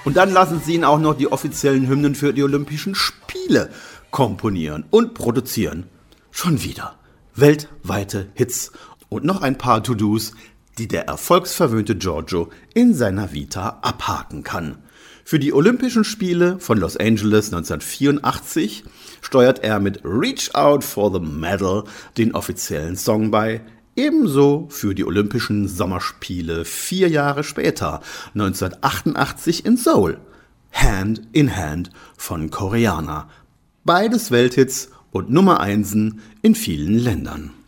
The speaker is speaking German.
Und dann lassen sie ihn auch noch die offiziellen Hymnen für die Olympischen Spiele komponieren und produzieren. Schon wieder weltweite Hits und noch ein paar To-Dos, die der erfolgsverwöhnte Giorgio in seiner Vita abhaken kann. Für die Olympischen Spiele von Los Angeles 1984 steuert er mit Reach Out for the Medal den offiziellen Song bei. Ebenso für die Olympischen Sommerspiele 4 Jahre später, 1988 in Seoul, Hand in Hand von Koreaner. Beides Welthits und Nummer 1 in vielen Ländern.